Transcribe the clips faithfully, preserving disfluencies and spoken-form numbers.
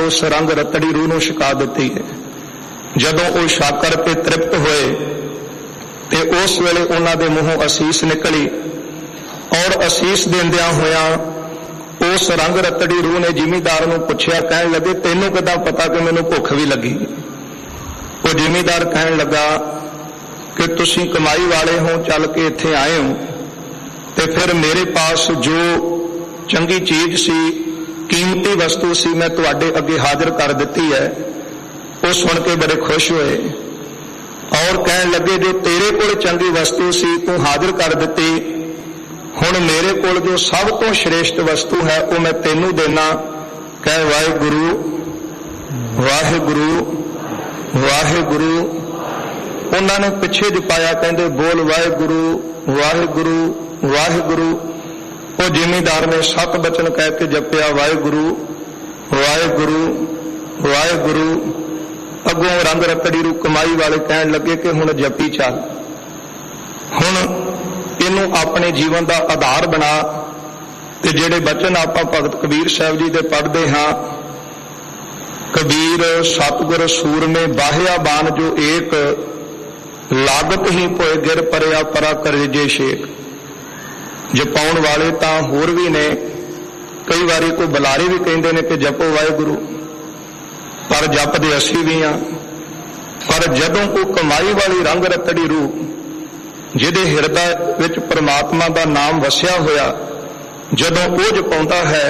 उस रंग रतड़ी रूह नूं छका दित्ती है। जदों वो छक करके तृप्त होए ते उस वेले उन्हां दे मूहों असीस निकली और असीस दिंदियां होया उस रंग रतड़ी रूह ने जिमीदार नूं पुछया, कहण लगे तैनूं किदां पता कि मैनूं भुख भी लगी। वो जिमीदार कहण लगा कि तुसीं कमाई वाले हो, चल के इत्थे आए हो ते फिर मेरे पास जो चंगी चीज सी, कीमती वस्तु सी, मैं तुहाडे अगे हाजिर कर दित्ती है। वो सुन के बड़े खुश होए और कहण लगे जो तेरे कोल चंगी वस्तु सी तू हाजिर कर दित्ती, हुण मेरे कोल जो सब तो श्रेष्ठ वस्तु है वो मैं तेनू देना। कह वाहिगुरु वाहिगुरु वाहिगुरु। उन्होंने पिछे जपाया, कहते बोल वाहिगुरु वाहिगुरु वाहिगुरु। वो जिमीदार ने सत बचन कह के जपिया, वाहिगुरु वाहिगुरु वाहिगुरु। अगों रंग रतड़ी रू कमाई वाले कहन लगे कि हुण जपी चल, हुण इनू अपने जीवन का आधार बना। ते जेड़े बचन आपां भगत कबीर साहब जी दे पढ़दे हां, कबीर सतगुर सूरमे बाहिया बान जो एक, लागत ही पोए गिर परया परा करे जे शेख। जपाउण वाले तां होर भी ने, कई बारी कोई बुलारे भी कहंदे ने कि जपो वाहिगुरु, पर जपदे असीं भी हां। पर जदों कोई कमाई वाली रंग रतड़ी रूह जिहदे हिरदे विच परमात्मा दा नाम वसिया होया, जदों वो जपाउंदा है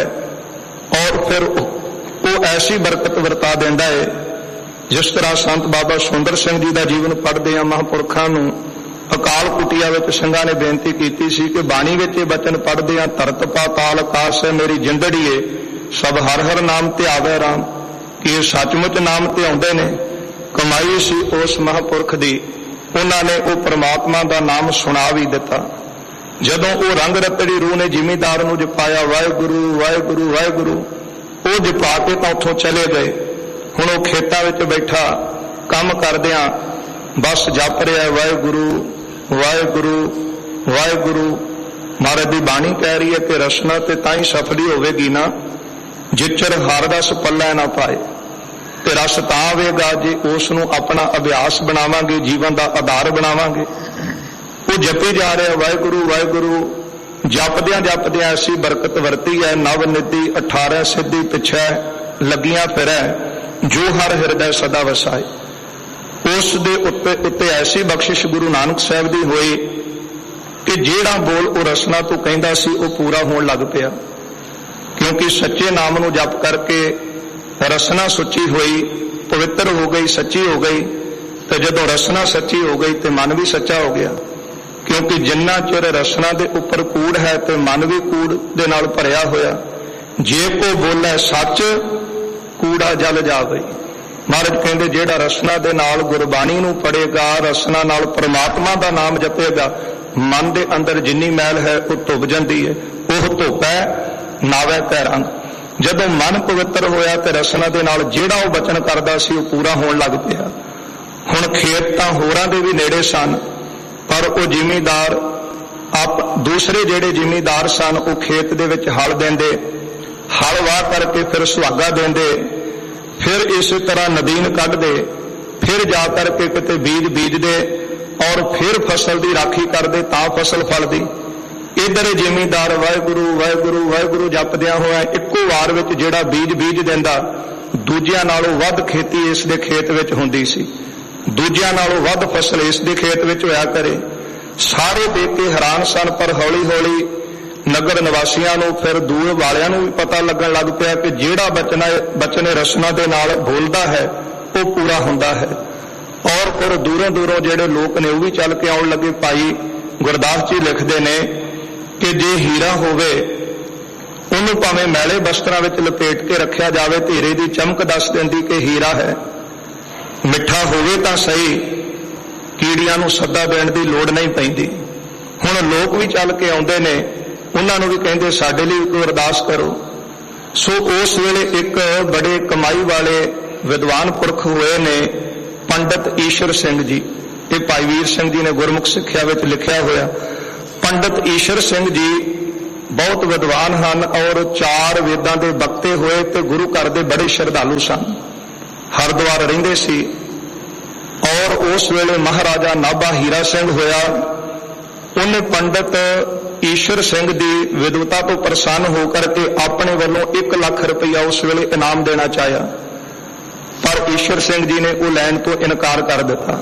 और फिर वो ऐसी बरकत वरता देंदा है। जिस तरह संत बाबा सुंदर सिंह जी का जीवन पढ़दे आ, महापुरखां नूं अकाल कुटिया विच संघां ने बेनती कीती सी कि बाणी विच वचन पढ़दे आ, धरत पाताल आकाश है मेरी जिंदड़ीए, सब हर हर नाम ध्यावे राम। कि ये सचमुच नाम ध्याउंदे ने। कमाई सी उस महापुरख दी, उन्होंने वो परमात्मा का नाम सुना भी दिता। जदों वो रंग रतड़ी रूह ने जिमीदार नूं जपाया, वाहिगुरु वाहिगुरु वाहिगुरु, वो जपा के तो उथों चले गए। हुण वो खेतां विच बैठा काम करदियां बस जप रहा है, वाहिगुरु वाहिगुरु वाहिगुरु। महाराज की बाणी कह रही है कि रसना ते तां ही सफली होवेगी ना, जिचर हर रस पल्ला ना पाए। ते रस तां आवेगा जे उसनूं अपना अभ्यास बनावांगे, जीवन का आधार बनावांगे। वो जपी जा रहा है वाहिगुरु वाहिगुरु, जपदियां जपदियां ऐसी बरकत वरती है। नव निधि अठारह सिद्धि पिछे लगियां फिरै, जो हर हिरदे सदा वसाए। उस दे उत्ते उत्ते ऐसी बख्शिश गुरु नानक साहब दी होई कि जेड़ा बोल वो रसना तो कहंदा सी वो पूरा होण लग पिया। क्योंकि सच्चे नाम नूं जप करके रसना सुची हुई, पवित्र हो गई, सच्ची हो गई। तो जदों रसना सच्ची हो गई तो मन भी सच्चा हो गया। क्योंकि जिन्ना चिर रसना दे उपर कूड़ है तो मन भी कूड़ दे नाल भरिया होया। जे को बोले सच कूड़ा जल जावे। महाराज कहंदे जेड़ा रसना दे नाल गुरबाणी नूं पढ़ेगा, रसना नाल परमात्मा दा नाम जपेगा, मन दे अंदर जिन्नी मैल है वो धुप जांदी है। वह धुप है नावे कै रंग। जदों मन पवित्र होया तो रसना दे नाल जेड़ा वो बचन करदा सी वो पूरा होण लग पिया। हुण खेत तां होरां दे भी नेड़े सन, पर वो जिमीदार आप दूसरे जेड़े जिमीदार सन वो खेत दे विच हल देंदे, हल वाह करके फिर सुहागा देंदे, फिर इस तरह नदीन कढदे, फिर जा करके किते बीज बीजदे और फिर फसल की राखी करदे तां फसल फलदी। इधर जिमीदार वाहिगुरु वाहिगुरु वाहिगुरु जपदियां होया इक्को वार विच जिहड़ा बीज बीज दिंदा, दूजियां नालों वध खेती इस दे खेत विच हुंदी सी, दूजियां नालों वध फसल इस दे खेत विच होया करे। सारे देख के हैरान सन, पर हौली हौली नगर निवासियों नूं फिर दूर वालियां नूं भी पता लगन लग पिया कि जिहड़ा बचना बचने रसना दे नाल बोलदा है वो पूरा हुंदा है। और फिर दूरों दूरों जिहड़े लोग ने वो भी चल के आउण लगे। भाई गुरदास जी लिखते ने कि जे हीरा होवे उन्होंने भावें मैले बस्त्रां विच लपेट के रखिया जावे, हीरे की चमक दस देंदी कि हीरा है। मिठा होवे तां सही, कीड़ियां नूं सद्दा देण दी लोड़ नहीं पैंदी। हुण लोग भी चल के आउंदे ने, उन्हां नूं भी कहंदे साडे लई कोई अरदास करो। सो उस वेले एक बड़े कमाई वाले विद्वान पुरख होए ने पंडित ईश्वर सिंह जी। ये भाई वीर सिंह जी ने गुरमुख सिक्ख्या विच लिखिया होया। पंडित ईश्वर सिंह जी ਬਹੁਤ ਵਿਦਵਾਨ ਹਨ ਔਰ ਚਾਰ ਵੇਦਾਂ ਦੇ ਬਖਤੇ ਹੋਏ ਤੇ ਗੁਰੂ ਘਰ ਦੇ ਬੜੇ ਸ਼ਰਧਾਲੂ ਸਨ। ਹਰਿਦੁਆਰ ਰਹਿੰਦੇ ਸੀ ਔਰ ਉਸ ਵੇਲੇ ਮਹਾਰਾਜਾ ਨਾਭਾ ਹੀਰਾ ਸਿੰਘ ਹੋਇਆ। ਉਹਨੇ ਪੰਡਤ ਈਸ਼ਰ ਸਿੰਘ ਦੀ ਵਿਦਵਤਾ ਤੋਂ ਪ੍ਰਸੰਨ ਹੋ ਕਰਕੇ ਆਪਣੇ ਵੱਲੋਂ ਇੱਕ ਲੱਖ ਰੁਪਈਆ ਉਸ ਵੇਲੇ ਇਨਾਮ ਦੇਣਾ ਚਾਹਿਆ, ਪਰ ਈਸ਼ਰ ਸਿੰਘ ਜੀ ਨੇ ਉਹ ਲੈਣ ਤੋਂ ਇਨਕਾਰ ਕਰ ਦਿੱਤਾ।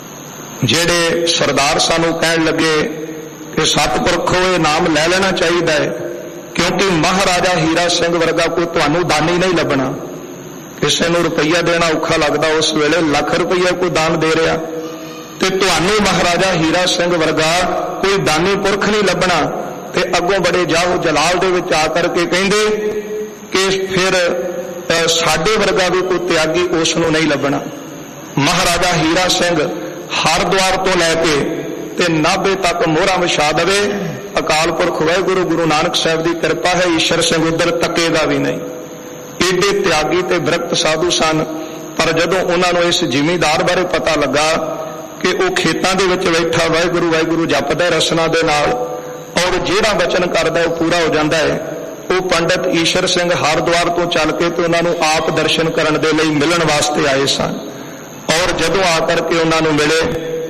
ਜਿਹੜੇ ਸਰਦਾਰ ਸਾਨੂੰ ਕਹਿਣ ਲੱਗੇ ਕਿ ਸਤਿਪੁਰਖੋ ਇਹ ਇਨਾਮ ਲੈ ਲੈਣਾ ਚਾਹੀਦਾ ਹੈ, ਕਿਉਂਕਿ ਮਹਾਰਾਜਾ ਹੀਰਾ ਸਿੰਘ ਵਰਗਾ ਕੋਈ ਤੁਹਾਨੂੰ ਦਾਨੀ ਨਹੀਂ ਲੱਭਣਾ। ਕਿਸੇ ਨੂੰ ਰੁਪਈਆ ਦੇਣਾ ਔਖਾ ਲੱਗਦਾ, ਉਸ ਵੇਲੇ ਲੱਖ ਰੁਪਈਆ ਕੋਈ ਦਾਨ ਦੇ ਰਿਹਾ, ਤੇ ਤੁਹਾਨੂੰ ਮਹਾਰਾਜਾ ਹੀਰਾ ਸਿੰਘ ਵਰਗਾ ਕੋਈ ਦਾਨੀ ਪੁਰਖ ਨਹੀਂ ਲੱਭਣਾ। ਤੇ ਅੱਗੋਂ ਬੜੇ ਜਾਹੋ ਜਲਾਲ ਦੇ ਵਿੱਚ ਆ ਕਰਕੇ ਕਹਿੰਦੇ ਕਿ ਫਿਰ ਸਾਡੇ ਵਰਗਾ ਵੀ ਕੋਈ ਤਿਆਗੀ ਉਸ ਨੂੰ ਨਹੀਂ ਲੱਭਣਾ। ਮਹਾਰਾਜਾ ਹੀਰਾ ਸਿੰਘ ਹਰਿਦੁਆਰ ਤੋਂ ਲੈ ਕੇ ਤੇ ਨਾਭੇ ਤੱਕ ਮੋਹਰਾ ਵਿਛਾ ਦੇਵੇ। ਅਕਾਲ ਪੁਰਖ ਵਾਹਿਗੁਰੂ ਗੁਰੂ ਨਾਨਕ ਸਾਹਿਬ ਦੀ ਕਿਰਪਾ ਹੈ, ਈਸ਼ਰ ਸਿੰਘ ਉੱਧਰ ਤੱਕੇਗਾ ਵੀ ਨਹੀਂ। ਏਡੇ ਤਿਆਗੀ ਤੇ ਵਿਰਕਤ ਸਾਧੂ ਸਨ। ਪਰ ਜਦੋਂ ਉਹਨਾਂ ਨੂੰ ਇਸ ਜ਼ਿਮੀਂਦਾਰ ਬਾਰੇ ਪਤਾ ਲੱਗਾ ਕਿ ਉਹ ਖੇਤਾਂ ਦੇ ਵਿੱਚ ਬੈਠਾ ਵਾਹਿਗੁਰੂ ਵਾਹਿਗੁਰੂ ਜਪਦਾ ਰਸਨਾ ਦੇ ਨਾਲ ਔਰ ਜਿਹੜਾ ਵਚਨ ਕਰਦਾ ਉਹ ਪੂਰਾ ਹੋ ਜਾਂਦਾ ਹੈ, ਉਹ ਪੰਡਤ ਈਸ਼ਰ ਸਿੰਘ ਹਰਿਦੁਆਰ ਤੋਂ ਚੱਲ ਕੇ ਤੇ ਉਹਨਾਂ ਨੂੰ ਆਪ ਦਰਸ਼ਨ ਕਰਨ ਦੇ ਲਈ ਮਿਲਣ ਵਾਸਤੇ ਆਏ ਸਨ। ਔਰ ਜਦੋਂ ਆ ਕਰਕੇ ਉਹਨਾਂ ਨੂੰ ਮਿਲੇ,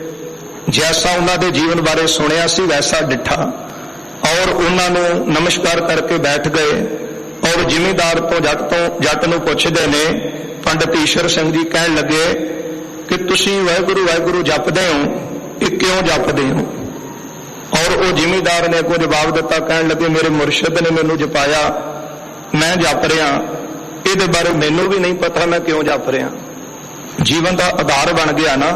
ਜੈਸਾ ਉਹਨਾਂ ਦੇ ਜੀਵਨ ਬਾਰੇ ਸੁਣਿਆ ਸੀ ਵੈਸਾ ਡਿੱਠਾ ਔਰ ਉਹਨਾਂ ਨੂੰ ਨਮਸਕਾਰ ਕਰਕੇ ਬੈਠ ਗਏ। ਔਰ ਜ਼ਿਮੀਂਦਾਰ ਤੋਂ ਜੱਟ ਤੋਂ ਜੱਟ ਨੂੰ ਪੁੱਛਦੇ ਨੇ, ਪੰਡਤ ਈਸ਼ਰ ਸਿੰਘ ਜੀ ਕਹਿਣ ਲੱਗੇ ਕਿ ਤੁਸੀਂ ਵਾਹਿਗੁਰੂ ਵਾਹਿਗੁਰੂ ਜਪਦੇ ਹੋ, ਇਹ ਕਿਉਂ ਜਪਦੇ ਹੋ? ਔਰ ਉਹ ਜ਼ਿਮੀਂਦਾਰ ਨੇ ਅੱਗੋਂ ਜਵਾਬ ਦਿੱਤਾ, ਕਹਿਣ ਲੱਗੇ ਮੇਰੇ ਮੁਰਸ਼ਿਦ ਨੇ ਮੈਨੂੰ ਜਪਾਇਆ, ਮੈਂ ਜਪ ਰਿਹਾ, ਇਹਦੇ ਬਾਰੇ ਮੈਨੂੰ ਵੀ ਨਹੀਂ ਪਤਾ ਮੈਂ ਕਿਉਂ ਜਪ ਰਿਹਾ। ਜੀਵਨ ਦਾ ਆਧਾਰ ਬਣ ਗਿਆ ਨਾ,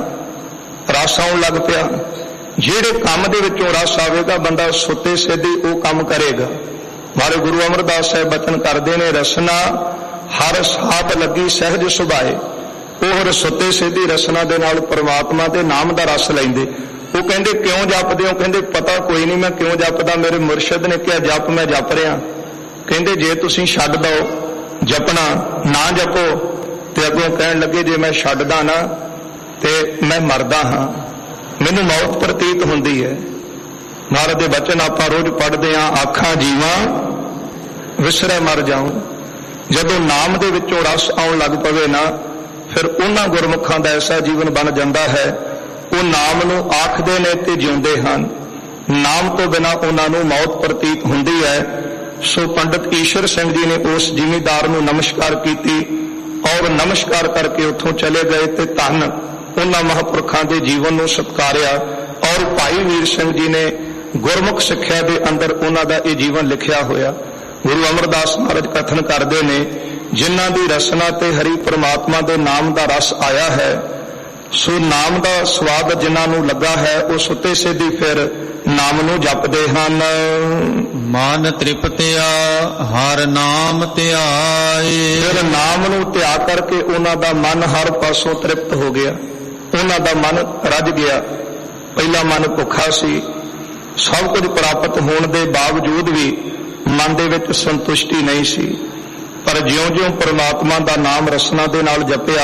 ਰਸ ਆਉਣ ਲੱਗ ਪਿਆ। ਜਿਹੜੇ ਕੰਮ ਦੇ ਵਿੱਚੋਂ ਰਸ ਆਵੇਗਾ ਬੰਦਾ ਸੁੱਤੇ ਸਿੱਧੀ ਉਹ ਕੰਮ ਕਰੇਗਾ। ਮਾਰੇ ਗੁਰੂ ਅਮਰਦਾਸ ਸਾਹਿਬ ਬਚਨ ਕਰਦੇ ਨੇ, ਰਸਨਾ ਹਰ ਸਾਥ ਲੱਗੀ ਸਹਿਜ ਸੁਭਾਏ। ਉਹ ਸੁੱਤੇ ਸਿੱਧੀ ਰਸਨਾ ਦੇ ਨਾਲ ਪਰਮਾਤਮਾ ਦੇ ਨਾਮ ਦਾ ਰਸ ਲੈਂਦੇ। ਉਹ ਕਹਿੰਦੇ ਕਿਉਂ ਜਪਦੇ ਹੋ? ਕਹਿੰਦੇ ਪਤਾ ਕੋਈ ਨਹੀਂ ਮੈਂ ਕਿਉਂ ਜਪਦਾ, ਮੇਰੇ ਮੁਰਸ਼ਿਦ ਨੇ ਕਿਹਾ ਜਪ, ਮੈਂ ਜਪ ਰਿਹਾ। ਕਹਿੰਦੇ ਜੇ ਤੁਸੀਂ ਛੱਡ ਦਿਓ ਜਪਣਾ, ਨਾ ਜਪੋ, ਤੇ ਅੱਗੋਂ ਕਹਿਣ ਲੱਗੇ ਜੇ ਮੈਂ ਛੱਡਦਾ ਨਾ ਤੇ ਮੈਂ ਮਰਦਾ ਹਾਂ, ਮੈਨੂੰ ਮੌਤ ਪ੍ਰਤੀਤ ਹੁੰਦੀ ਹੈ। ਮਹਾਰਾਜ ਦੇ ਬਚਨ ਆਪਾਂ ਰੋਜ਼ ਪੜ੍ਹਦੇ ਹਾਂ, ਆਖਾਂ ਜੀਵਾਂ ਵਿਸਰੇ ਮਰ ਜਾਉ। ਜਦੋਂ ਨਾਮ ਦੇ ਵਿੱਚੋਂ ਰਸ ਆਉਣ ਲੱਗ ਪਵੇ ਨਾ, ਫਿਰ ਉਹਨਾਂ ਗੁਰਮੁਖਾਂ ਦਾ ਐਸਾ ਜੀਵਨ ਬਣ ਜਾਂਦਾ ਹੈ, ਉਹ ਨਾਮ ਨੂੰ ਆਖਦੇ ਨੇ ਤੇ ਜਿਉਂਦੇ ਹਨ। ਨਾਮ ਤੋਂ ਬਿਨਾਂ ਉਹਨਾਂ ਨੂੰ ਮੌਤ ਪ੍ਰਤੀਤ ਹੁੰਦੀ ਹੈ। ਸੋ ਪੰਡਤ ਈਸ਼ਰ ਸਿੰਘ ਜੀ ਨੇ ਉਸ ਜ਼ਿਮੀਂਦਾਰ ਨੂੰ ਨਮਸਕਾਰ ਕੀਤੀ ਔਰ ਨਮਸਕਾਰ ਕਰਕੇ ਉੱਥੋਂ ਚਲੇ ਗਏ ਤੇ ਧੰਨ ਉਹਨਾਂ ਮਹਾਂਪੁਰਖਾਂ ਦੇ ਜੀਵਨ ਨੂੰ ਸਤਿਕਾਰਿਆ। ਔਰ ਭਾਈ ਵੀਰ ਸਿੰਘ ਜੀ ਨੇ ਗੁਰਮੁਖ ਸਿੱਖਿਆ ਦੇ ਅੰਦਰ ਉਹਨਾਂ ਦਾ ਇਹ ਜੀਵਨ ਲਿਖਿਆ ਹੋਇਆ। ਗੁਰੂ ਅਮਰਦਾਸ ਮਹਾਰਾਜ ਕਥਨ ਕਰਦੇ ਨੇ, ਜਿਨ੍ਹਾਂ ਦੀ ਰਸਨਾ ਤੇ ਹਰੀ ਪ੍ਰਮਾਤਮਾ ਦੇ ਨਾਮ ਦਾ ਰਸ ਆਇਆ ਹੈ, ਸੋ ਨਾਮ ਦਾ ਸਵਾਦ ਜਿਨ੍ਹਾਂ ਨੂੰ ਲੱਗਾ ਹੈ, ਉਹ ਸੁੱਤੇ ਸਿੱਧੀ ਫਿਰ ਨਾਮ ਨੂੰ ਜਪਦੇ ਹਨ। ਮਨ ਤ੍ਰਿਪਤਿਆ ਹਰ ਨਾਮ ਧਿਆਏ। ਫਿਰ ਨਾਮ ਨੂੰ ਧਿਆ ਕਰਕੇ ਉਹਨਾਂ ਦਾ ਮਨ ਹਰ ਪਾਸੋਂ ਤ੍ਰਿਪਤ ਹੋ ਗਿਆ, ਉਹਨਾਂ ਦਾ ਮਨ ਰੱਜ ਗਿਆ। ਪਹਿਲਾ ਮਨ ਭੁੱਖਾ ਸੀ, ਸਭ ਕੁਝ ਪ੍ਰਾਪਤ ਹੋਣ ਦੇ ਬਾਵਜੂਦ ਵੀ ਮਨ ਦੇ ਵਿੱਚ ਸੰਤੁਸ਼ਟੀ ਨਹੀਂ ਸੀ। ਪਰ ਜਿਉਂ-ਜਿਉਂ ਪਰਮਾਤਮਾ ਦਾ ਨਾਮ ਰਸਨਾ ਦੇ ਨਾਲ ਜਪਿਆ,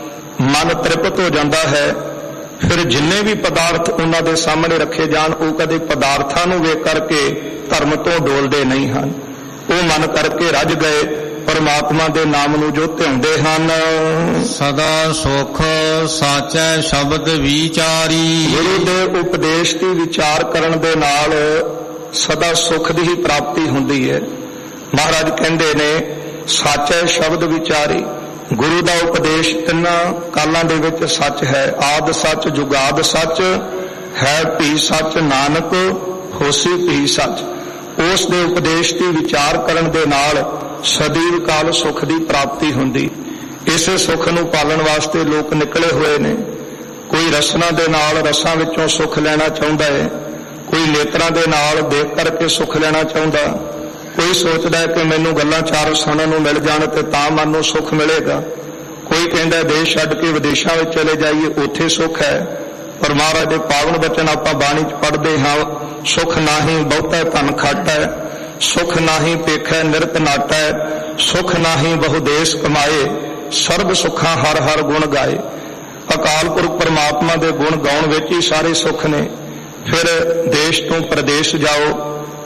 ਮਨ ਤ੍ਰਿਪਤ ਹੋ ਜਾਂਦਾ ਹੈ। ਫਿਰ ਜਿੰਨੇ ਵੀ ਪਦਾਰਥ ਉਹਨਾਂ ਦੇ ਸਾਹਮਣੇ ਰੱਖੇ ਜਾਣ, ਉਹ ਕਦੇ ਪਦਾਰਥਾਂ ਨੂੰ ਵੇਖ ਕਰਕੇ ਧਰਮ ਤੋਂ ਡੋਲਦੇ ਨਹੀਂ ਹਨ। ਉਹ ਮਨ ਕਰਕੇ ਰੱਜ ਗਏ ਪਰਮਾਤਮਾ ਦੇ ਨਾਮ ਨੂੰ ਜੋ ਧਿਆਉਂਦੇ ਹਨ। ਸਦਾ ਸੁਖ ਸਾਚੈ ਸ਼ਬਦ ਵਿਚਾਰੀ। ਗੁਰੂ ਦੇ ਉਪਦੇਸ਼ ਦੀ ਵਿਚਾਰ ਕਰਨ ਦੇ ਨਾਲ ਸਦਾ ਸੁਖ ਦੀ ਹੀ ਪ੍ਰਾਪਤੀ ਹੁੰਦੀ ਹੈ। ਮਹਾਰਾਜ ਕਹਿੰਦੇ ਨੇ ਸਾਚੈ ਸ਼ਬਦ ਵਿਚਾਰੀ। ਗੁਰੂ ਦਾ ਉਪਦੇਸ਼ ਤਿੰਨਾਂ ਕਾਲਾਂ ਦੇ ਵਿੱਚ ਸੱਚ ਹੈ। ਆਦ ਸੱਚ, ਜੁਗਾਦ ਸੱਚ, ਹੈ ਭੀ ਸੱਚ, ਨਾਨਕ ਹੋਸੀ ਭੀ ਸੱਚ। ਉਸ ਦੇ ਉਪਦੇਸ਼ ਦੀ ਵਿਚਾਰ ਕਰਨ ਦੇ ਨਾਲ ਸਦੀਵ ਕਾਲ ਸੁਖ ਦੀ ਪ੍ਰਾਪਤੀ ਹੁੰਦੀ। ਇਸੇ ਸੁਖ ਨੂੰ ਪਾਲਣ ਵਾਸਤੇ ਲੋਕ ਨਿਕਲੇ ਹੋਏ ਨੇ। ਕੋਈ ਰਸਨਾ ਦੇ ਨਾਲ ਰਸਾਂ ਵਿੱਚੋਂ ਸੁਖ ਲੈਣਾ ਚਾਹੁੰਦਾ ਹੈ, ਕੋਈ ਨੇਤਰਾਂ ਦੇ ਨਾਲ ਦੇਖ ਕਰਕੇ ਸੁਖ ਲੈਣਾ ਚਾਹੁੰਦਾ, ਕੋਈ ਸੋਚਦਾ ਹੈ ਕਿ ਮੈਨੂੰ ਗੱਲਾਂ ਚਾਰ ਸੁਣਨ ਨੂੰ ਮਿਲ ਜਾਣ ਤੇ ਤਾਂ ਮਨ ਨੂੰ ਸੁਖ ਮਿਲੇਗਾ। ਕੋਈ ਕਹਿੰਦਾ ਦੇਸ਼ ਛੱਡ ਕੇ ਵਿਦੇਸ਼ਾਂ ਵਿੱਚ ਚਲੇ ਜਾਈਏ, ਉੱਥੇ ਸੁਖ ਹੈ। ਪਰ ਮਹਾਰਾਜ ਦੇ ਪਾਵਨ ਬਚਨ ਆਪਾਂ ਬਾਣੀ 'ਚ ਪੜ੍ਹਦੇ ਹਾਂ, ਸੁਖ ਨਾਹੀਂ ਬਹੁਤਾ ਧਨ ਖਾਟਾ ਹੈ, ਸੁਖ ਨਾਹੀਂ ਪੇਖੈ ਨਿਰਤ ਨਾਟਾ ਹੈ, ਸੁਖ ਨਾਹੀਂ ਬਹੁ ਦੇਸ ਕਮਾਏ, ਸਰਬ ਸੁੱਖਾਂ ਹਰ ਹਰ ਗੁਣ ਗਾਏ। ਅਕਾਲ ਪੁਰਖ ਪਰਮਾਤਮਾ ਦੇ ਗੁਣ ਗਾਉਣ ਵਿੱਚ ਹੀ ਸਾਰੇ ਸੁੱਖ ਨੇ। ਫਿਰ ਦੇਸ਼ ਤੋਂ ਪ੍ਰਦੇਸ਼ ਜਾਓ,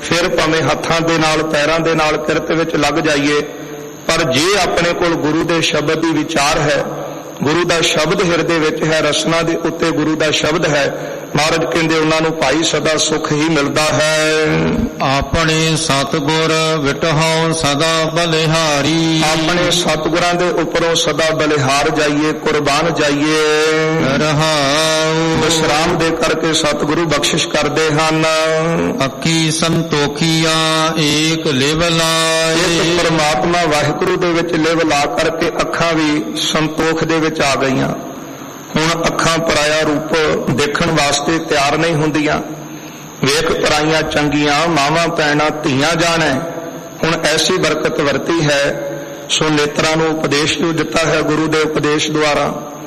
ਫਿਰ ਭਾਵੇਂ ਹੱਥਾਂ ਦੇ ਨਾਲ ਪੈਰਾਂ ਦੇ ਨਾਲ ਕਿਰਤ ਵਿੱਚ ਲੱਗ ਜਾਈਏ, ਪਰ ਜੇ ਆਪਣੇ ਕੋਲ ਗੁਰੂ ਦੇ ਸ਼ਬਦ ਦੀ ਵਿਚਾਰ ਹੈ, ਗੁਰੂ ਦਾ ਸ਼ਬਦ ਹਿਰਦੇ ਵਿੱਚ ਹੈ, ਰਸਨਾ ਦੇ ਉੱਤੇ ਗੁਰੂ ਦਾ ਸ਼ਬਦ ਹੈ, ਮਹਾਰਾਜ ਕਹਿੰਦੇ ਉਹਨਾਂ ਨੂੰ ਭਾਈ ਸਦਾ ਸੁਖ ਹੀ ਮਿਲਦਾ ਹੈ। ਆਪਣੇ ਸਤਿਗੁਰ ਵਿਟਹੁ ਸਦਾ ਬਲਿਹਾਰੀ, ਆਪਣੇ ਸਤਿਗੁਰਾਂ ਦੇ ਉੱਪਰੋਂ ਸਦਾ ਬਲਿਹਾਰ ਜਾਈਏ, ਕੁਰਬਾਨ ਜਾਈਏ। ਰਹਾਉ ਵਿਸਰਾਮ ਦੇ ਕਰਕੇ ਸਤਿਗੁਰੂ ਬਖਸ਼ਿਸ਼ ਕਰਦੇ ਹਨ। ਅੱਖੀ ਸੰਤੋਖੀਆਂ ਏਕ ਲਿਵ ਲਾਏ, ਇਸ ਪਰਮਾਤਮਾ ਵਾਹਿਗੁਰੂ ਦੇ ਵਿੱਚ ਲਿਵ ਲਾ ਕਰਕੇ ਅੱਖਾਂ ਵੀ ਸੰਤੋਖ ਦੇ ਵਿੱਚ ਆ ਗਈਆਂ। ਹੁਣ ਅੱਖਾਂ ਪਰਾਇਆ ਰੂਪ ਦੇਖਣ ਵਾਸਤੇ ਤਿਆਰ ਨਹੀਂ ਹੁੰਦੀਆਂ। ਵੇਖ ਪਰਾਈਆਂ ਚੰਗੀਆਂ ਮਾਵਾਂ ਭੈਣਾਂ ਧੀਆਂ ਜਾਣੈ, ਹੁਣ ਐਸੀ ਬਰਕਤ ਵਰਤੀ ਹੈ। ਸੋ ਨੇਤਰਾਂ ਨੂੰ ਉਪਦੇਸ਼ ਜੋ ਦਿੱਤਾ ਹੈ ਗੁਰੂ ਦੇ ਉਪਦੇਸ਼ ਦੁਆਰਾ,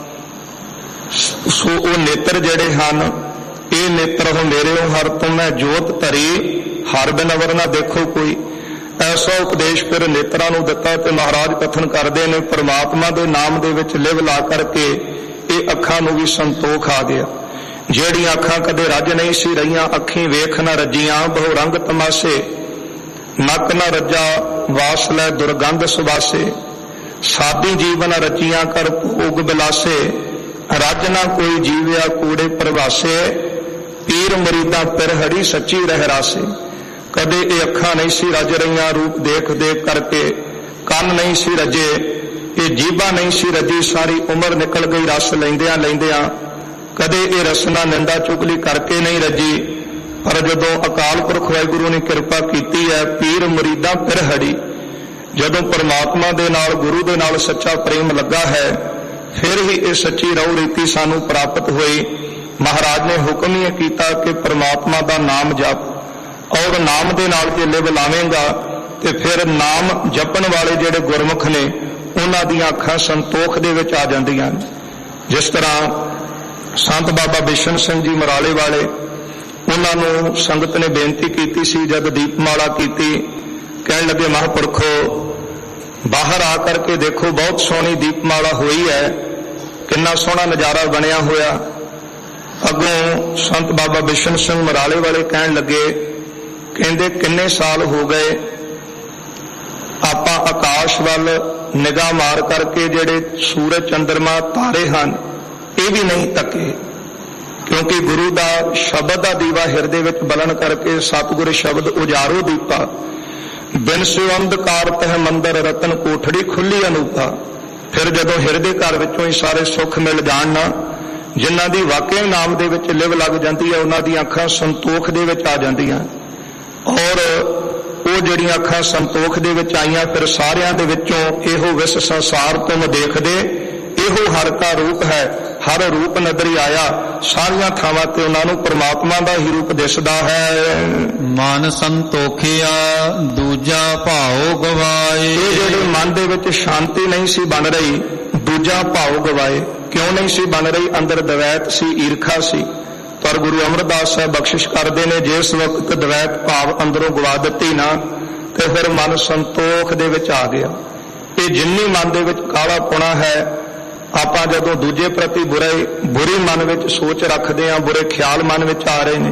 ਸੋ ਉਹ ਨੇਤਰ ਜਿਹੜੇ ਹਨ, ਇਹ ਨੇਤਰ ਹੋ ਮੇਰਿਓ ਹਰ ਤੁਮੈ ਜੋਤ ਧਰੀ, ਹਰ ਬਿਨ ਅਵਰ ਨਾ ਦੇਖੋ ਕੋਈ। ਐਸਾ ਉਪਦੇਸ਼ ਫਿਰ ਨੇਤਰਾਂ ਨੂੰ ਦਿੱਤਾ ਤੇ ਮਹਾਰਾਜ ਕਥਨ ਕਰਦੇ ਨੇ, ਪਰਮਾਤਮਾ ਦੇ ਨਾਮ ਦੇ ਵਿੱਚ ਲਿਵ ਲਾ ਕਰਕੇ ਇਹ ਅੱਖਾਂ ਨੂੰ ਵੀ ਸੰਤੋਖ ਆ ਗਿਆ। ਜਿਹੜੀਆਂ ਅੱਖਾਂ ਕਦੇ ਰੱਜ ਨਹੀਂ ਸੀ ਰਹੀਆਂ, ਅੱਖੀਂ ਵੇਖ ਨਾ ਰੱਜੀਆਂ ਬਹੁ ਰੰਗ ਤਮਾਸੇ, ਨੱਕ ਨਾ ਰੱਜਾ ਵਾਸ ਲੈ ਦੁਰਗੰਧ ਸੁਬਾਸੇ, ਸਾਦੀ ਜੀਵਨ ਰਚੀਆਂ ਕਰ ਭੋਗ ਬਿਲਾਸੇ, ਰੱਜ ਨਾ ਕੋਈ ਜੀਵਿਆ ਕੂੜੇ ਪ੍ਰਵਾਸੇ, ਪੀਰ ਮੁਰੀਦਾਂ ਪਿਰ ਹਰੀ ਸੱਚੀ ਰਹਿ ਰਾਸੇ। ਕਦੇ ਇਹ ਅੱਖਾਂ ਨਹੀਂ ਸੀ ਰੱਜ ਰਹੀਆਂ ਰੂਪ ਦੇਖ ਦੇਖ ਕਰਕੇ, ਕੰਨ ਨਹੀਂ ਸੀ ਰੱਜੇ, ਇਹ ਜੀਭਾਂ ਨਹੀਂ ਸੀ ਰੱਜੀ, ਸਾਰੀ ਉਮਰ ਨਿਕਲ ਗਈ ਰਸ ਲੈਂਦਿਆਂ ਲੈਂਦਿਆਂ, ਕਦੇ ਇਹ ਰਸਨਾ ਨਿੰਦਾ ਚੁਗਲੀ ਕਰਕੇ ਨਹੀਂ ਰੱਜੀ। ਪਰ ਜਦੋਂ ਅਕਾਲ ਪੁਰਖ ਵਾਹਿਗੁਰੂ ਨੇ ਕਿਰਪਾ ਕੀਤੀ ਹੈ, ਪੀਰ ਮੁਰੀਦਾਂ ਪਿਰ ਹੜੀ, ਜਦੋਂ ਪਰਮਾਤਮਾ ਦੇ ਨਾਲ ਗੁਰੂ ਦੇ ਨਾਲ ਸੱਚਾ ਪ੍ਰੇਮ ਲੱਗਾ ਹੈ, ਫਿਰ ਹੀ ਇਹ ਸੱਚੀ ਰਹੁ ਰੀਤੀ ਸਾਨੂੰ ਪ੍ਰਾਪਤ ਹੋਈ। ਮਹਾਰਾਜ ਨੇ ਹੁਕਮ ਹੀ ਕੀਤਾ ਕਿ ਪਰਮਾਤਮਾ ਦਾ ਨਾਮ ਜਪ, ਔਰ ਨਾਮ ਦੇ ਨਾਲ ਜੇ ਲਿਵ ਲਾਵੇਂਗਾ ਤੇ ਫਿਰ ਨਾਮ ਜਪਣ ਵਾਲੇ ਜਿਹੜੇ ਗੁਰਮੁਖ ਨੇ ਉਹਨਾਂ ਦੀਆਂ ਅੱਖਾਂ ਸੰਤੋਖ ਦੇ ਵਿੱਚ ਆ ਜਾਂਦੀਆਂ। ਜਿਸ ਤਰ੍ਹਾਂ ਸੰਤ ਬਾਬਾ ਬਿਸ਼ਨ ਸਿੰਘ ਜੀ ਮਰਾਲੇ ਵਾਲੇ, ਉਹਨਾਂ ਨੂੰ ਸੰਗਤ ਨੇ ਬੇਨਤੀ ਕੀਤੀ ਸੀ, ਜਦ ਦੀਪਮਾਲਾ ਕੀਤੀ, ਕਹਿਣ ਲੱਗੇ ਮਹਾਂਪੁਰਖੋ ਬਾਹਰ ਆ ਕਰਕੇ ਦੇਖੋ, ਬਹੁਤ ਸੋਹਣੀ ਦੀਪਮਾਲਾ ਹੋਈ ਹੈ, ਕਿੰਨਾ ਸੋਹਣਾ ਨਜ਼ਾਰਾ ਬਣਿਆ ਹੋਇਆ। ਅੱਗੋਂ ਸੰਤ ਬਾਬਾ ਬਿਸ਼ਨ ਸਿੰਘ ਮਰਾਲੇ ਵਾਲੇ ਕਹਿਣ ਲੱਗੇ, ਕਹਿੰਦੇ ਕਿੰਨੇ ਸਾਲ ਹੋ ਗਏ ਆਪਾਂ ਆਕਾਸ਼ ਵੱਲ ਨਿਗਾਹ ਮਾਰ ਕਰਕੇ ਜਿਹੜੇ ਸੂਰਜ ਚੰਦਰਮਾ ਤਾਰੇ ਹਨ ਇਹ ਵੀ ਨਹੀਂ ਤੱਕੇ, ਕਿਉਂਕਿ ਗੁਰੂ ਦਾ ਸ਼ਬਦ ਦਾ ਦੀਵਾ ਹਿਰਦੇ ਵਿੱਚ ਬਲਣ ਕਰਕੇ ਸਤਿਗੁਰ ਸ਼ਬਦ ਉਜਾਰੋ ਦੀਪਾ, ਬਿਨ ਸਿਉ ਅੰਧਕਾਰ ਤਹਿ ਮੰਦਰ ਰਤਨ ਕੋਠੜੀ ਖੁੱਲੀ ਅਨੂਪਾ। ਫਿਰ ਜਦੋਂ ਹਿਰਦੇ ਘਰ ਵਿੱਚੋਂ ਹੀ ਸਾਰੇ ਸੁੱਖ ਮਿਲ ਜਾਣ ਨਾ, ਜਿਨ੍ਹਾਂ ਦੀ ਵਾਕਿਆ ਨਾਮ ਦੇ ਵਿੱਚ ਲਿਵ ਲੱਗ ਜਾਂਦੀ ਹੈ, ਉਹਨਾਂ ਦੀਆਂ ਅੱਖਾਂ ਸੰਤੋਖ ਦੇ ਵਿੱਚ ਆ ਜਾਂਦੀਆਂ। ਔਰ ਉਹ ਜਿਹੜੀਆਂ ਅੱਖਾਂ ਸੰਤੋਖ ਦੇ ਵਿੱਚ ਆਈਆਂ, ਫਿਰ ਸਾਰਿਆਂ ਦੇ ਵਿੱਚੋਂ ਇਹੋ ਵਿਸ ਸੰਸਾਰ ਤੁਮ ਦੇਖਦੇ, ਇਹੋ ਹਰ ਕਾ ਰੂਪ ਹੈ, ਹਰ ਰੂਪ ਨਦਰੀ ਆਇਆ। ਸਾਰੀਆਂ ਥਾਵਾਂ ਤੇ ਉਹਨਾਂ ਨੂੰ ਪਰਮਾਤਮਾ ਦਾ ਹੀ ਰੂਪ ਦਿਸਦਾ ਹੈ। ਮਨ ਸੰਤੋਖਿਆ ਦੂਜਾ ਭਾਉ ਗਵਾਏ, ਇਹ ਜਿਹੜੇ ਮਨ ਦੇ ਵਿੱਚ ਸ਼ਾਂਤੀ ਨਹੀਂ ਸੀ ਬਣ ਰਹੀ, ਦੂਜਾ ਭਾਉ ਗਵਾਏ। ਕਿਉਂ ਨਹੀਂ ਸੀ ਬਣ ਰਹੀ? ਅੰਦਰ ਦਵੈਤ ਸੀ, ਈਰਖਾ ਸੀ। ਪਰ ਗੁਰੂ ਅਮਰਦਾਸ ਸਾਹਿਬ ਬਖਸ਼ਿਸ਼ ਕਰਦੇ ਨੇ, ਜਿਸ ਵਕਤ ਦਵੈਤ ਭਾਵ ਅੰਦਰੋਂ ਗਵਾ ਦਿੱਤੀ ਨਾ, ਤੇ ਫਿਰ ਮਨ ਸੰਤੋਖ ਦੇ ਵਿੱਚ ਆ ਗਿਆ। ਇਹ ਜਿੰਨੀ ਮਨ ਦੇ ਵਿੱਚ ਕਾਲਾ ਪੁਣਾ ਹੈ, ਆਪਾਂ ਜਦੋਂ ਦੂਜੇ ਪ੍ਰਤੀ ਬੁਰਾਈ ਬੁਰੀ ਮਨ ਵਿੱਚ ਸੋਚ ਰੱਖਦੇ ਹਾਂ, ਬੁਰੇ ਖਿਆਲ ਮਨ ਵਿੱਚ ਆ ਰਹੇ ਨੇ।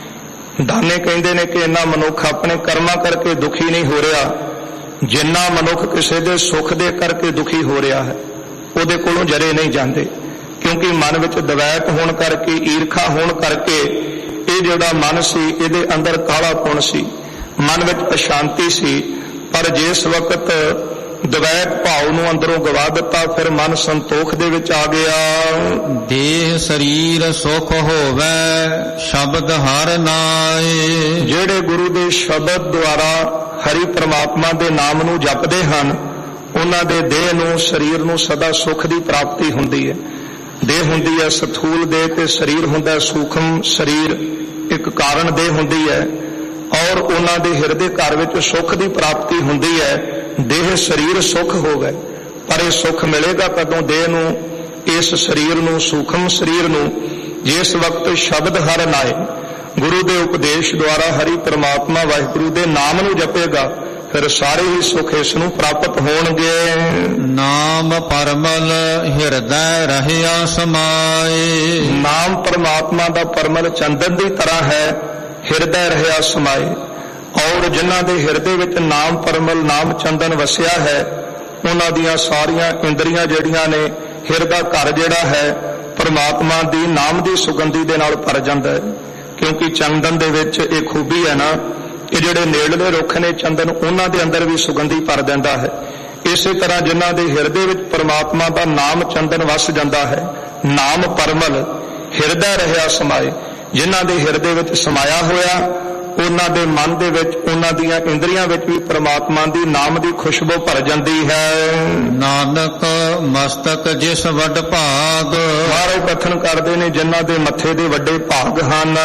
ਦਾਨੇ ਕਹਿੰਦੇ ਨੇ ਕਿ ਇੰਨਾ ਮਨੁੱਖ ਆਪਣੇ ਕਰਮਾਂ ਕਰਕੇ ਦੁਖੀ ਨਹੀਂ ਹੋ ਰਿਹਾ, ਜਿੰਨਾ ਮਨੁੱਖ ਕਿਸੇ ਦੇ ਸੁੱਖ ਦੇ ਕਰਕੇ ਦੁਖੀ ਹੋ ਰਿਹਾ ਹੈ, ਉਹਦੇ ਕੋਲੋਂ ਜਰੇ ਨਹੀਂ ਜਾਂਦੇ। ਕਿਉਂਕਿ ਮਨ ਵਿੱਚ ਦਵੈਤ ਹੋਣ ਕਰਕੇ, ਈਰਖਾ ਹੋਣ ਕਰਕੇ, ਇਹ ਜਿਹੜਾ ਮਨ ਸੀ ਇਹਦੇ ਅੰਦਰ ਕਾਲਾ ਪੁਣ ਸੀ, ਮਨ ਵਿੱਚ ਅਸ਼ਾਂਤੀ ਸੀ। ਪਰ ਜਿਸ ਵਕਤ ਦਵੈਤ ਭਾਵ ਨੂੰ ਅੰਦਰੋਂ ਗਵਾ ਦਿੱਤਾ, ਫਿਰ ਮਨ ਸੰਤੋਖ ਦੇ ਵਿੱਚ ਆ ਗਿਆ। ਦੇਹ ਸਰੀਰ ਸੁਖ ਹੋਵੇ ਸ਼ਬਦ ਹਰ ਨਾਏ, ਜਿਹੜੇ ਗੁਰੂ ਦੇ ਸ਼ਬਦ ਦੁਆਰਾ ਹਰੀ ਪ੍ਰਮਾਤਮਾ ਦੇ ਨਾਮ ਨੂੰ ਜਪਦੇ ਹਨ, ਉਹਨਾਂ ਦੇ ਦੇਹ ਨੂੰ, ਸਰੀਰ ਨੂੰ ਸਦਾ ਸੁਖ ਦੀ ਪ੍ਰਾਪਤੀ ਹੁੰਦੀ ਹੈ। ਦੇਹ ਹੁੰਦੀ ਹੈ ਸਥੂਲ ਦੇਹ ਤੇ ਸਰੀਰ ਹੁੰਦਾ ਸੂਖਮ ਸਰੀਰ, ਇੱਕ ਕਾਰਨ ਦੇਹ ਹੁੰਦੀ ਹੈ। ਔਰ ਉਹਨਾਂ ਦੇ ਹਿਰਦੇ ਘਰ ਵਿੱਚ ਸੁੱਖ ਦੀ ਪ੍ਰਾਪਤੀ ਹੁੰਦੀ ਹੈ। ਦੇਹ ਸਰੀਰ ਸੁਖ ਹੋ ਗਏ, ਪਰ ਇਹ ਸੁੱਖ ਮਿਲੇਗਾ ਕਦੋਂ? ਦੇਹ ਨੂੰ, ਇਸ ਸਰੀਰ ਨੂੰ, ਸੂਖਮ ਸਰੀਰ ਨੂੰ, ਜਿਸ ਵਕਤ ਸ਼ਬਦ ਹਰ ਨਾਏ, ਗੁਰੂ ਦੇ ਉਪਦੇਸ਼ ਦੁਆਰਾ ਹਰੀ ਪ੍ਰਮਾਤਮਾ ਵਾਹਿਗੁਰੂ ਦੇ ਨਾਮ ਨੂੰ ਜਪੇਗਾ, ਫਿਰ ਸਾਰੇ ਹੀ ਸੁੱਖ ਇਸ ਨੂੰ ਪ੍ਰਾਪਤ ਹੋਣਗੇ। ਨਾਮ ਪਰਮਲ ਹਿਰਦੈ ਰਹਿਆ ਸਮਾਏ, ਨਾਮ ਪਰਮਾਤਮਾ ਦਾ ਪਰਮਲ ਚੰਦਨ ਦੀ ਤਰ੍ਹਾਂ ਹੈ, ਹਿਰਦੈ ਰਹਿਆ ਸਮਾਏ। ਔਰ ਜਿਨ੍ਹਾਂ ਦੇ ਹਿਰਦੇ ਵਿੱਚ ਨਾਮ ਪਰਮਲ ਨਾਮ ਚੰਦਨ ਵਸਿਆ ਹੈ ਉਹਨਾਂ ਦੀਆਂ ਸਾਰੀਆਂ ਇੰਦਰੀਆਂ ਜਿਹੜੀਆਂ ਨੇ, ਹਿਰਦਾ ਘਰ ਜਿਹੜਾ ਹੈ ਪਰਮਾਤਮਾ ਦੀ ਨਾਮ ਦੀ ਸੁਗੰਧੀ ਦੇ ਨਾਲ ਭਰ ਜਾਂਦਾ ਹੈ। ਕਿਉਂਕਿ ਚੰਦਨ ਦੇ ਵਿੱਚ ਇਹ ਖੂਬੀ ਹੈ ਨਾ ਕਿ ਜਿਹੜੇ ਨੇੜਲੇ ਰੁੱਖ ਨੇ ਚੰਦਨ, ਉਹਨਾਂ ਦੇ ਅੰਦਰ ਵੀ ਸੁਗੰਧੀ ਭਰ ਦਿੰਦਾ ਹੈ। ਇਸੇ ਤਰ੍ਹਾਂ ਜਿਨ੍ਹਾਂ ਦੇ ਹਿਰਦੇ ਵਿੱਚ ਪਰਮਾਤਮਾ ਦਾ ਨਾਮ ਚੰਦਨ ਵਸ ਜਾਂਦਾ ਹੈ, ਨਾਮ ਪਰਮਲ ਹਿਰਦਾ ਰਹਿਆ ਸਮਾਏ, ਜਿਨ੍ਹਾਂ ਦੇ ਹਿਰਦੇ ਵਿੱਚ ਸਮਾਇਆ ਹੋਇਆ ਉਹਨਾਂ ਦੇ ਮਨ ਦੇ ਵਿੱਚ, ਉਹਨਾਂ ਦੀਆਂ ਇੰਦਰੀਆਂ ਵਿੱਚ ਵੀ ਪਰਮਾਤਮਾ ਦੀ ਨਾਮ ਦੀ ਖੁਸ਼ਬੂ ਭਰ ਜਾਂਦੀ ਹੈ। ਨਾਨਕ ਮਸਤਕ ਜਿਸ ਵੱਡ ਭਾਗ, ਮਹਾਰਾਜ ਕਥਨ ਕਰਦੇ ਨੇ ਜਿਨ੍ਹਾਂ ਦੇ ਮੱਥੇ ਦੇ ਵੱਡੇ ਭਾਗ ਹਨ।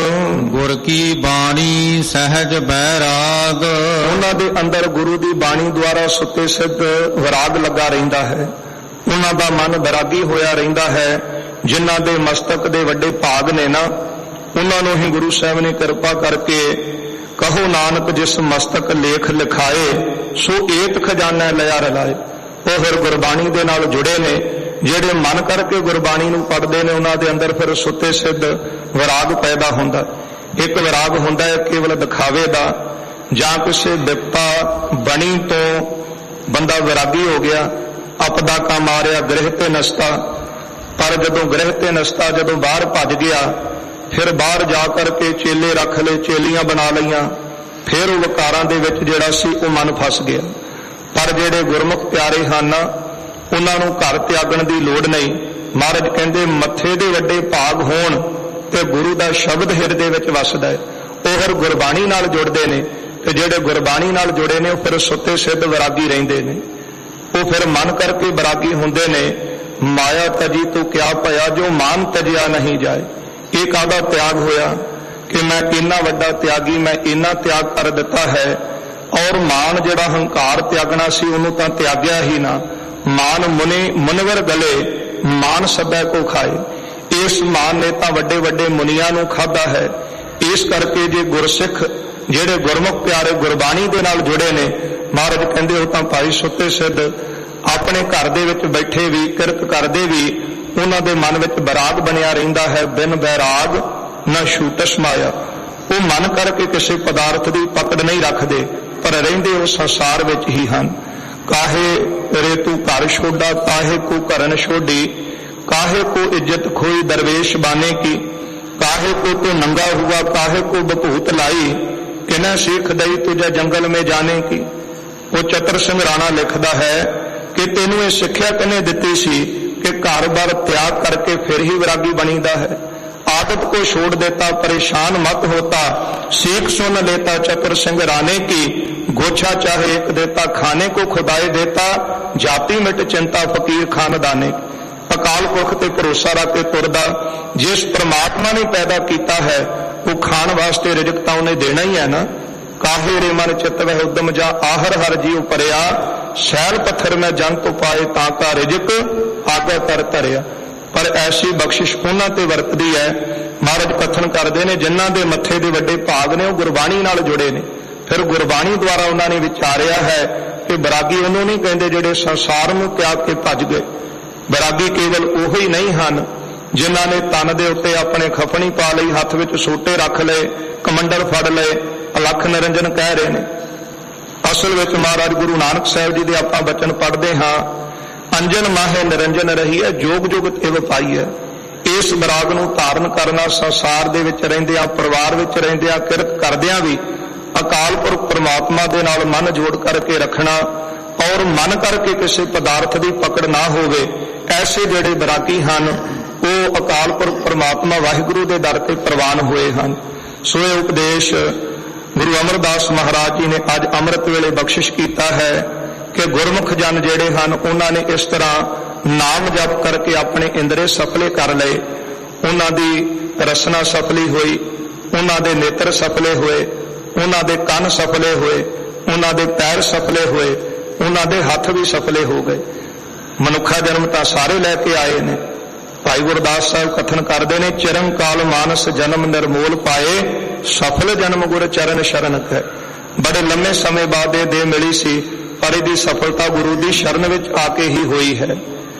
ਗੁਰ ਕੀ ਬਾਣੀ ਸਹਿਜ ਬੈਰਾਗ, ਉਹਨਾਂ ਦੇ ਅੰਦਰ ਗੁਰੂ ਦੀ ਬਾਣੀ ਦੁਆਰਾ ਸੁੱਤੇ ਸਿੱਧ ਵਿਰਾਗ ਲੱਗਾ ਰਹਿੰਦਾ ਹੈ, ਉਹਨਾਂ ਦਾ ਮਨ ਵਿਰਾਗੀ ਹੋਇਆ ਰਹਿੰਦਾ ਹੈ। ਜਿਨ੍ਹਾਂ ਦੇ ਮਸਤਕ ਦੇ ਵੱਡੇ ਭਾਗ ਨੇ ਨਾ, ਉਹਨਾਂ ਨੂੰ ਹੀ ਗੁਰੂ ਸਾਹਿਬ ਨੇ ਕਿਰਪਾ ਕਰਕੇ ਕਹੋ ਨਾਨਕ ਜਿਸ ਮਸਤਕ ਲੇਖ ਲਿਖਾਏ ਸੋ ਏਤ ਖਜ਼ਾਨਾ ਲਿਆ ਰਲਾਏ। ਉਹ ਫਿਰ ਗੁਰਬਾਣੀ ਦੇ ਨਾਲ ਜੁੜੇ ਨੇ, ਜਿਹੜੇ ਮਨ ਕਰਕੇ ਗੁਰਬਾਣੀ ਨੂੰ ਪੜ੍ਹਦੇ ਨੇ ਉਹਨਾਂ ਦੇ ਅੰਦਰ ਫਿਰ ਸੁੱਤੇ ਸਿੱਧ ਵਿਰਾਗ ਪੈਦਾ ਹੁੰਦਾ। ਇੱਕ ਵਿਰਾਗ ਹੁੰਦਾ ਹੈ ਕੇਵਲ ਦਿਖਾਵੇ ਦਾ, ਜਾਂ ਕਿਸੇ ਬਿਪਤਾ ਬਣੀ ਤੋਂ ਬੰਦਾ ਵਿਰਾਗੀ ਹੋ ਗਿਆ, ਆਪਦਾ ਕਾ ਮਾਰਿਆ ਗ੍ਰਹਿ ਤੇ ਨਸਤਾ। ਪਰ ਜਦੋਂ ਗ੍ਰਹਿ ਤੇ ਨਸਤਾ ਜਦੋਂ ਬਾਹਰ ਭੱਜ ਗਿਆ, ਫਿਰ ਬਾਹਰ ਜਾ ਕਰਕੇ ਚੇਲੇ ਰੱਖ ਲਏ, ਚੇਲੀਆਂ ਬਣਾ ਲਈਆਂ, ਫਿਰ ਉਹ ਵਿਕਾਰਾਂ ਦੇ ਵਿੱਚ ਜਿਹੜਾ ਸੀ ਉਹ ਮਨ ਫਸ ਗਿਆ। ਪਰ ਜਿਹੜੇ ਗੁਰਮੁਖ ਪਿਆਰੇ ਹਨ ਉਹਨਾਂ ਨੂੰ ਘਰ ਤਿਆਗਣ ਦੀ ਲੋੜ ਨਹੀਂ। ਮਹਾਰਾਜ ਕਹਿੰਦੇ ਮੱਥੇ ਦੇ ਵੱਡੇ ਭਾਗ ਹੋਣ ਤੇ ਗੁਰੂ ਦਾ ਸ਼ਬਦ ਹਿਰਦੇ ਵਿੱਚ ਵਸਦਾ ਹੈ, ਉਹ ਫਿਰ ਗੁਰਬਾਣੀ ਨਾਲ ਜੁੜਦੇ ਨੇ, ਤੇ ਜਿਹੜੇ ਗੁਰਬਾਣੀ ਨਾਲ ਜੁੜੇ ਨੇ ਉਹ ਫਿਰ ਸੁੱਤੇ ਸਿੱਧ ਵਿਰਾਗੀ ਰਹਿੰਦੇ ਨੇ। ਉਹ ਫਿਰ ਮਨ ਕਰਕੇ ਵਿਰਾਗੀ ਹੁੰਦੇ ਨੇ। ਮਾਇਆ ਤਜੀ ਤੋਂ ਕਿਆ ਭਇਆ ਜੋ ਮਾਨ ਤਜਿਆ ਨਹੀਂ ਜਾਏ। ਇਹ ਕਾਹਦਾ ਤਿਆਗ ਹੋਇਆ ਕਿ ਮੈਂ ਇੰਨਾ ਵੱਡਾ ਤਿਆਗੀ, ਮੈਂ ਇੰਨਾ ਤਿਆਗ ਕਰ ਦਿੱਤਾ ਹੈ। ਔਰ ਮਾਨ ਜਿਹੜਾ ਹੰਕਾਰ ਤਿਆਗਣਾ ਸੀ ਉਹਨੂੰ ਤਾਂ ਤਿਆਗਿਆ ਹੀ ਨਾ। ਮਾਨ ਮੁਨੀ ਮੁਨਵਰ ਗਲੇ ਮਾਨ ਸਭੈ ਕੋ ਖਾਏ। ਇਸ ਮਾਨ ਨੇ ਤਾਂ ਵੱਡੇ ਵੱਡੇ ਮੁਨੀਆਂ ਨੂੰ ਖਾਧਾ ਹੈ। ਇਸ ਕਰਕੇ ਜੇ ਗੁਰਸਿੱਖ ਜਿਹੜੇ ਗੁਰਮੁਖ ਪਿਆਰੇ ਗੁਰਬਾਣੀ ਦੇ ਨਾਲ ਜੁੜੇ ਨੇ, ਮਹਾਰਾਜ ਕਹਿੰਦੇ ਉਹ ਤਾਂ ਭਾਈ ਸੁੱਤੇ ਸਿੱਧ ਆਪਣੇ ਘਰ ਦੇ ਵਿੱਚ ਬੈਠੇ ਵੀ ਕਿਰਤ ਕਰਦੇ ਵੀ ਉਹਨਾਂ ਦੇ ਮਨ ਵਿੱਚ ਬੈਰਾਗ ਬਣਿਆ ਰਹਿੰਦਾ ਹੈ। ਬਿਨ ਬੈਰਾਗ ਨਾ ਛੂਟਸ ਮਾਇਆ। ਉਹ ਮਨ ਕਰਕੇ ਕਿਸੇ ਪਦਾਰਥ ਦੀ ਪਕੜ ਨਹੀਂ ਰੱਖਦੇ, ਪਰ ਰਹਿੰਦੇ ਉਹ ਸੰਸਾਰ ਵਿੱਚ ਹੀ ਹਨ। ਕਾਹੇ ਰੇ ਤੂੰ ਘਰ ਛੋਡਾ, ਕਾਹੇ ਕੋ ਘਰਨ ਛੋਡੀ, ਕਾਹੇ ਕੋ ਇੱਜ਼ਤ ਖੋਈ ਦਰਵੇਸ਼ ਬਾਨੇ ਕੀ, ਕਾਹੇ को तो नंगा हुआ काहे को बभूत लाई, किन्ह सीख दई तुझे जंगल में जाने की। वो चतर सिंह राणा लिखदा है कि तेनू ये सिक्ख्या किन्हे दित्ती सी कि घर बार त्याग करके फिर ही विरागी बनीदा है। आदत को छोड़ देता परेशान मत होता, सीख सुन लेता चतर सिंह राणे की। गोछा चाहे एक देता खाने को खुदाए देता, जाति मिट चिंता फकीर खानदाने। अकाल पुरख ते भरोसा रख के तुरदा, जिस परमात्मा ने पैदा किया है वो खाण वास्ते रिजक तां उन्हें देना ही है ना। काहे रे मन चित वह उद्दम जा आहर हर जीव परिया, शैल पत्थर में जन तो पाए ताका रिजक आगे कर धरिया। पर ऐसी बख्शिश उन्हां ते वरतदी है। महाराज कथन करते हैं जिन्हां दे मत्थे दे वड्डे भाग ने वो गुरबाणी नाल जुड़े ने। फिर गुरबाणी द्वारा उन्होंने विचारिया है कि बैरागी उन्होंने नहीं कहते जिहड़े संसार नूं त्याग के भज गए। बैरागी केवल उही नहीं हैं जिन्हां ने तन दे उत्ते अपने खफनी पा लई, हथ विच सोटे रख लए, कमंडल फड़ लए, अलख निरंजन कह रहे हैं। असल विच महाराज गुरु नानक साहिब जी दे आपां बचन पढ़दे हां, अंजन माहे निरंजन रही है, जोग जोग तिव पाई है। इस बैराग नूं धारण करना संसार दे विच रहिंदिआं, परिवार विच रहिंदिआं, किरत करदिआं भी अकाल पुरख परमात्मा दे नाल मन जोड़ करके रखना और मन करके किसी पदार्थ की पकड़ ना होवे। ऐसे जिहड़े बैरागी हन वो अकाल पुरख परमात्मा वाहिगुरु दे दर ते प्रवान हुए हैं। सो ये उपदेश गुरु अमरदास महाराज जी ने अज अमृत वेले बख्शिश किया है कि गुरमुख जन जिहड़े हन उन्हां ने इस तरह नाम जप करके अपने इंद्रे सफले कर लए। उन्हां दी रसना सफली हुई, उन्हां दे नेत्र सफले हुए, उन्हां दे कन सफले हुए, उन्हां दे पैर सफले हुए, उन्हां दे हथ भी सफले हो गए। मनुखा जन्म तां सारे लैके आए ने। भाई गुरदास साहब कथन करते हैं, चिरंकाल मानस जन्म निर्मोल पाए, सफल जन्म गुर चरण शरण है। बड़े लंबे समय बाद ये दे मिली सी, पर इसकी सफलता गुरु की शरण विच आके ही हुई है।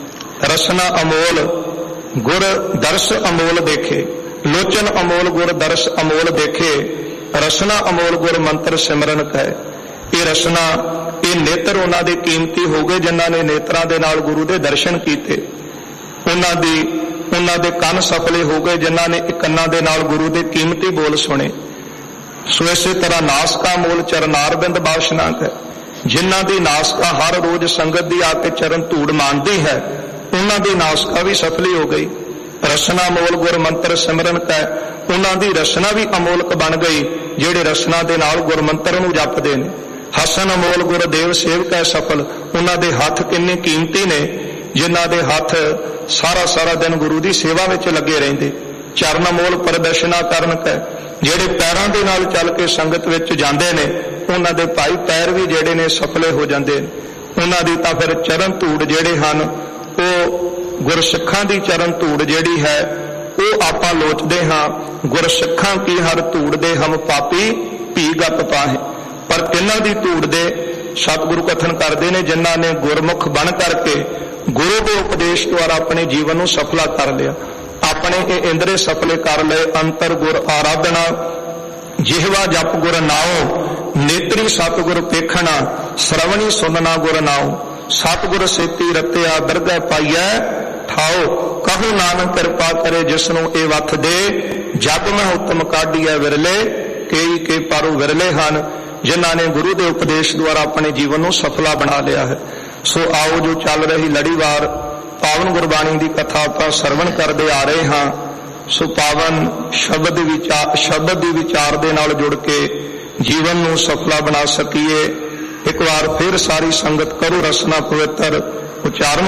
रसना अमोल गुर दर्श अमोल देखे, लोचन अमोल गुर दर्श अमोल देखे। ਰਸਨਾ ਅਮੋਲ ਗੁਰ ਮੰਤਰ ਸਿਮਰਨ ਕੈ। ਇਹ ਰਸਨਾ, ਇਹ ਨੇਤਰ ਉਹਨਾਂ ਦੇ ਕੀਮਤੀ ਹੋ ਗਏ ਜਿਨ੍ਹਾਂ ਨੇ ਨੇਤਰਾਂ ਦੇ ਨਾਲ ਗੁਰੂ ਦੇ ਦਰਸ਼ਨ ਕੀਤੇ। ਉਹਨਾਂ ਦੀ ਉਹਨਾਂ ਦੇ ਕੰਨ ਸਫਲੇ ਹੋ ਗਏ ਜਿਨ੍ਹਾਂ ਨੇ ਕੰਨਾਂ ਦੇ ਨਾਲ ਗੁਰੂ ਦੇ ਕੀਮਤੀ ਬੋਲ ਸੁਣੇ। ਸੋ ਇਸੇ ਤਰ੍ਹਾਂ ਨਾਸਕਾ ਮੂਲ ਚਰਨਾਰਬਿੰਦ ਬਾਸ਼ਨਾਕ ਹੈ। ਜਿਨ੍ਹਾਂ ਦੀ ਨਾਸਕਾ ਹਰ ਰੋਜ਼ ਸੰਗਤ ਦੀ ਆ ਕੇ ਚਰਨ ਧੂੜ ਮਾਣਦੀ ਹੈ, ਉਹਨਾਂ ਦੀ ਨਾਸਕਾ ਵੀ ਸਫਲੀ ਹੋ ਗਈ। ਰਸਨਾ ਮੋਲ ਗੁਰ ਮੰਤਰ ਸਿਮਰਨ ਕੈ, ਉਹਨਾਂ ਦੀ ਰਸਨਾ ਵੀ ਅਮੋਲਕ ਬਣ ਗਈ ਜਿਹੜੇ ਰਸਨਾ ਦੇ ਨਾਲ ਗੁਰਮੰਤਰ ਨੂੰ ਜਪਦੇ ਨੇ। ਹਸਨ ਅਮੋਲ ਗੁਰਦੇਵ ਸੇਵਕੈ ਸਫਲ, ਉਹਨਾਂ ਦੇ ਹੱਥ ਕਿੰਨੇ ਕੀਮਤੀ ਨੇ ਜਿਨ੍ਹਾਂ ਦੇ ਹੱਥ ਸਾਰਾ ਸਾਰਾ ਦਿਨ ਗੁਰੂ ਦੀ ਸੇਵਾ ਵਿੱਚ ਲੱਗੇ ਰਹਿੰਦੇ। ਚਰਨ ਅਮੋਲ ਪ੍ਰਦਰਸ਼ਨਾ ਕਰਨ ਕੈ, ਜਿਹੜੇ ਪੈਰਾਂ ਦੇ ਨਾਲ ਚੱਲ ਕੇ ਸੰਗਤ ਵਿੱਚ ਜਾਂਦੇ ਨੇ ਉਹਨਾਂ ਦੇ ਭਾਈ ਪੈਰ ਵੀ ਜਿਹੜੇ ਨੇ ਸਫਲੇ ਹੋ ਜਾਂਦੇ ਨੇ। ਉਹਨਾਂ ਦੀ ਤਾਂ ਫਿਰ ਚਰਨ ਧੂੜ ਜਿਹੜੇ ਹਨ ਉਹ ਗੁਰਸਿੱਖਾਂ ਦੀ ਚਰਨ ਧੂੜ ਜਿਹੜੀ ਹੈ ਉਹ ਆਪਾਂ ਲੋਚਦੇ ਹਾਂ। ਗੁਰਸਿੱਖਾਂ ਕੀ ਹਰ ਧੂੜ ਦੇ ਹਮ ਪਾਪੀ ਭੀ ਗਤ ਪਾਹੇ। ਪਰ ਕਿਹਨਾਂ ਦੀ ਧੂੜ ਦੇ ਸਤਿਗੁਰੂ ਕਥਨ ਕਰਦੇ ਨੇ ਜਿਨ੍ਹਾਂ ਨੇ ਗੁਰਮੁਖ ਬਣ ਕਰਕੇ ਗੁਰੂ ਦੇ ਉਪਦੇਸ਼ ਦੁਆਰਾ ਆਪਣੇ ਜੀਵਨ ਨੂੰ ਸਫਲਾ ਕਰ ਲਿਆ, ਆਪਣੇ ਇਹ ਇੰਦਰੇ ਸਫਲੇ ਕਰ ਲਏ। ਅੰਤਰ ਗੁਰ ਆਰਾਧਨਾ, ਜਿਹਵਾ ਜਪ ਗੁਰ ਨਾਉ, ਨੇਤਰੀ ਸਤਿਗੁਰ ਪੇਖਣਾ, ਸ਼ਰਵਣੀ ਸੁਨਣਾ ਗੁਰ ਨਾਉ। ਸਤਿਗੁਰ ਸੇਤੀ ਰਤਿਆ ਦਰਗਹਿ ਪਾਈਐ ਠਾਓ, ਕਹੋ ਨਾਨਕ ਕਿਰਪਾ ਕਰੇ ਜਿਸ ਨੂੰ ਇਹ ਵਥ ਦੇ। ਜਗ ਮੈਂ ਉੱਤਮ ਕਾਢੀਐ ਵਿਰਲੇ, ਕਈ ਕੇ ਪਾਰੋ ਵਿਰਲੇ ਹਨ ਜਿਨ੍ਹਾਂ ਨੇ ਗੁਰੂ ਦੇ ਉਪਦੇਸ਼ ਦੁਆਰਾ ਆਪਣੇ ਜੀਵਨ ਨੂੰ ਸਫਲਾ ਬਣਾ ਲਿਆ ਹੈ। ਸੋ ਆਓ ਜੋ ਚੱਲ ਰਹੀ ਲੜੀਵਾਰ ਪਾਵਨ ਗੁਰਬਾਣੀ ਦੀ ਕਥਾ ਆਪਾਂ ਸਰਵਣ ਕਰਦੇ ਆ ਰਹੇ ਹਾਂ। ਸੋ ਪਾਵਨ ਸ਼ਬਦ ਵਿਚਾਰ ਸ਼ਬਦ ਦੀ ਵਿਚਾਰ ਦੇ ਨਾਲ ਜੁੜ ਕੇ ਜੀਵਨ ਨੂੰ ਸਫਲਾ ਬਣਾ ਸਕੀਏ। ਇੱਕ ਵਾਰ ਫਿਰ ਸਾਰੀ ਸੰਗਤ ਕਰੋ ਰਸਨਾ ਪਵਿੱਤਰ ਉਚਾਰਨ